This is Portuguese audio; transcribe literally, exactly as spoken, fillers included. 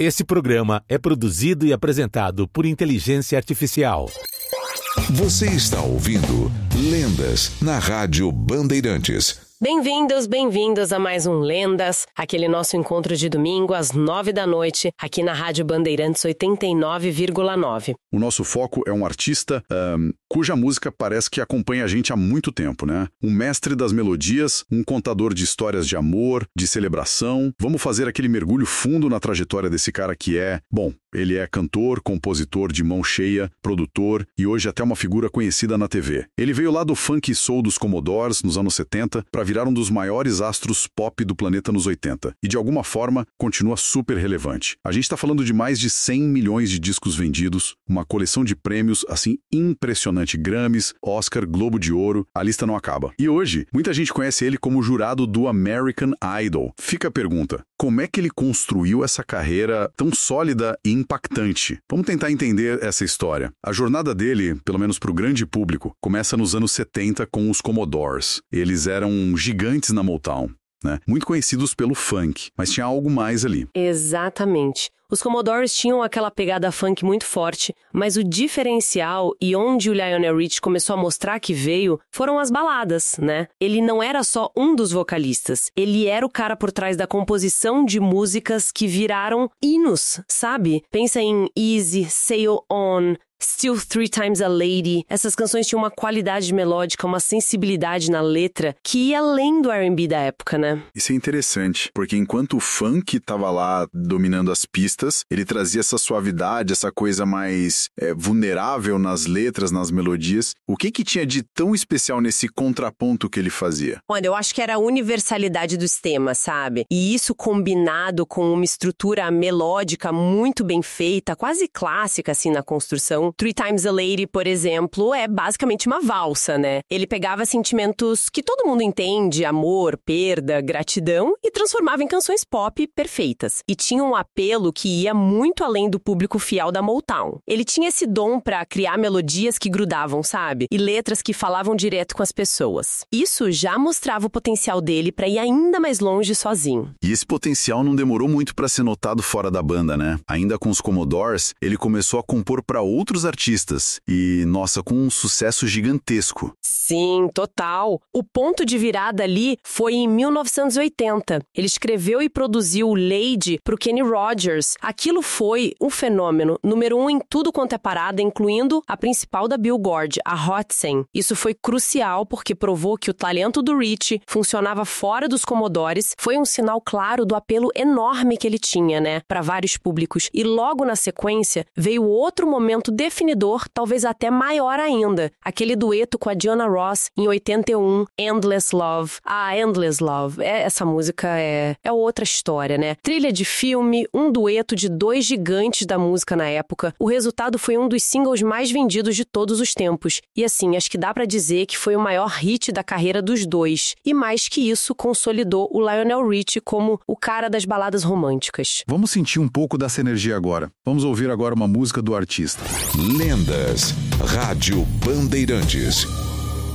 Esse programa é produzido e apresentado por inteligência artificial. Você está ouvindo Lendas na Rádio Bandeirantes. Bem-vindos, bem-vindos a mais um Lendas, aquele nosso encontro de domingo às nove da noite, aqui na Rádio Bandeirantes oitenta e nove vírgula nove. O nosso foco é um artista um, cuja música parece que acompanha a gente há muito tempo, né? Um mestre das melodias, um contador de histórias de amor, de celebração. Vamos fazer aquele mergulho fundo na trajetória desse cara que é, bom, ele é cantor, compositor de mão cheia, produtor e hoje até uma figura conhecida na T V. Ele veio lá do funk e soul dos Commodores nos anos setenta para virar um dos maiores astros pop do planeta nos oitenta e de alguma forma continua super relevante. A gente está falando de mais de cem milhões de discos vendidos, uma coleção de prêmios assim impressionante, Grammys, Oscar, Globo de Ouro, a lista não acaba. E hoje, muita gente conhece ele como jurado do American Idol. Fica a pergunta, como é que ele construiu essa carreira tão sólida e impactante? Vamos tentar entender essa história. A jornada dele, pelo menos para o grande público, começa nos anos setenta com os Commodores. Eles eram gigantes na Motown, né? Muito conhecidos pelo funk, mas tinha algo mais ali. Exatamente. Os Commodores tinham aquela pegada funk muito forte, mas o diferencial e onde o Lionel Richie começou a mostrar que veio foram as baladas, né? Ele não era só um dos vocalistas, ele era o cara por trás da composição de músicas que viraram hinos, sabe? Pensa em Easy, Sail On, Still Three Times a Lady. Essas canções tinham uma qualidade melódica, uma sensibilidade na letra que ia além do R and B da época, né? Isso é interessante, porque enquanto o funk tava lá dominando as pistas, ele trazia essa suavidade, essa coisa mais é, vulnerável nas letras, nas melodias. O que que tinha de tão especial nesse contraponto que ele fazia? Olha, eu acho que era a universalidade dos temas, sabe? E isso combinado com uma estrutura melódica muito bem feita, quase clássica assim na construção. Three Times a Lady, por exemplo, é basicamente uma valsa, né? Ele pegava sentimentos que todo mundo entende, amor, perda, gratidão, e transformava em canções pop perfeitas. E tinha um apelo que ia muito além do público fiel da Motown. Ele tinha esse dom pra criar melodias que grudavam, sabe? E letras que falavam direto com as pessoas. Isso já mostrava o potencial dele pra ir ainda mais longe sozinho. E esse potencial não demorou muito pra ser notado fora da banda, né? Ainda com os Commodores, ele começou a compor pra outros artistas e, nossa, com um sucesso gigantesco. Sim, total. O ponto de virada ali foi em mil novecentos e oitenta. Ele escreveu e produziu Lady pro Kenny Rogers. Aquilo foi um fenômeno, número um em tudo quanto é parada, incluindo a principal da Billboard, a Hot cem. Isso foi crucial porque provou que o talento do Richie funcionava fora dos Commodores. Foi um sinal claro do apelo enorme que ele tinha, né, para vários públicos. E logo na sequência veio outro momento definidor, talvez até maior ainda, aquele dueto com a Diana Ross em oitenta e um, Endless Love. Ah, Endless Love, é, essa música é, é outra história, né? Trilha de filme, um dueto de dois gigantes da música na época. O resultado foi um dos singles mais vendidos de todos os tempos. E assim, acho que dá pra dizer que foi o maior hit da carreira dos dois. E mais que isso, consolidou o Lionel Richie como o cara das baladas românticas. Vamos sentir um pouco dessa energia agora. Vamos ouvir agora uma música do artista. Lendas, Rádio Bandeirantes.